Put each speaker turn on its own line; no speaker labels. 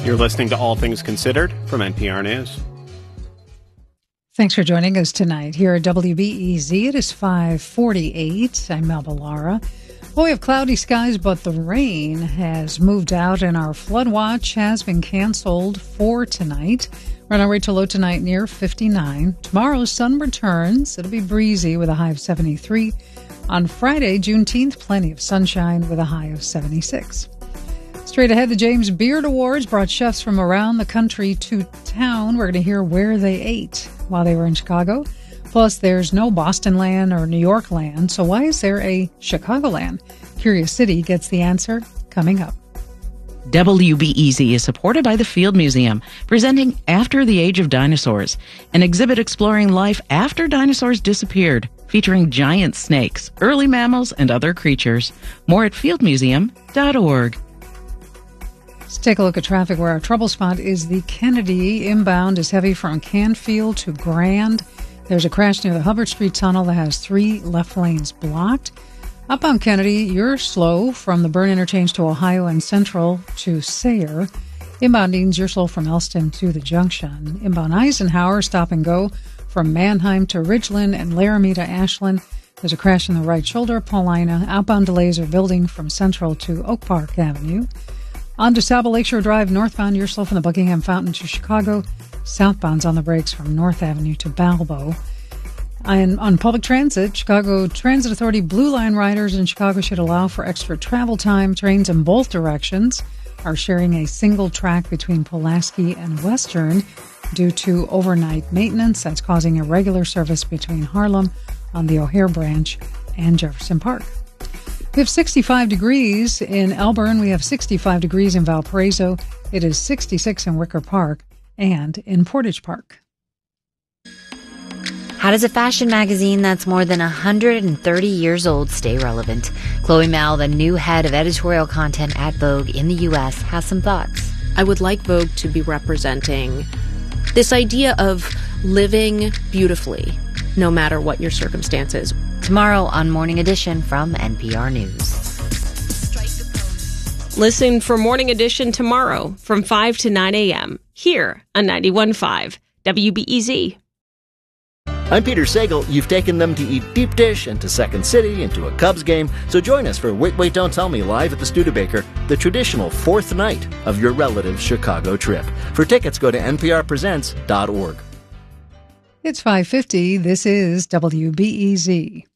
You're listening to All Things Considered from NPR News.
Thanks for joining us tonight here at WBEZ. It is 5:48. I'm Melba Lara. Well, we have cloudy skies, but the rain has moved out and our flood watch has been canceled for tonight. We're on our way to low tonight near 59. Tomorrow, sun returns. It'll be breezy with a high of 73. On Friday, Juneteenth, plenty of sunshine with a high of 76. Straight ahead, the James Beard Awards brought chefs from around the country to town. We're going to hear where they ate while they were in Chicago. Plus, there's no Boston land or New York land, so why is there a Chicagoland? Curious City gets the answer coming up.
WBEZ is supported by the Field Museum, presenting After the Age of Dinosaurs, an exhibit exploring life after dinosaurs disappeared, featuring giant snakes, early mammals, and other creatures. More at fieldmuseum.org.
Let's take a look at traffic where our trouble spot is the Kennedy. Inbound is heavy from Canfield to Grand. There's a crash near the Hubbard Street Tunnel that has 3 left lanes blocked. Up on Kennedy, you're slow from the Byrne Interchange to Ohio and Central to Sayre. Inbound means you're slow from Elston to the Junction. Inbound Eisenhower, stop and go from Manheim to Ridgeland and Laramie to Ashland. There's a crash in the right shoulder at Paulina. Outbound delays are building from Central to Oak Park Avenue. On DeSable Lakeshore Drive, northbound, you're slow from the Buckingham Fountain to Chicago. Southbound's on the brakes from North Avenue to Balbo. And on public transit, Chicago Transit Authority Blue Line riders in Chicago should allow for extra travel time. Trains in both directions are sharing a single track between Pulaski and Western due to overnight maintenance that's causing irregular service between Harlem on the O'Hare branch and Jefferson Park. We have 65 degrees in Elburn. We have 65 degrees in Valparaiso. It is 66 in Wicker Park and in Portage Park.
How does a fashion magazine that's more than 130 years old stay relevant? Chloe Mao, the new head of editorial content at Vogue in the U.S., has some thoughts.
I would like Vogue to be representing this idea of living beautifully, no matter what your circumstances.
Tomorrow on Morning Edition from NPR News.
Listen for Morning Edition tomorrow from 5 to 9 a.m. here on 91.5 WBEZ.
I'm Peter Sagal. You've taken them to eat deep dish and to Second City and to a Cubs game. So join us for Wait, Wait, Don't Tell Me live at the Studebaker, the traditional 4th night of your relative's Chicago trip. For tickets, go to nprpresents.org.
It's 5:50. This is WBEZ.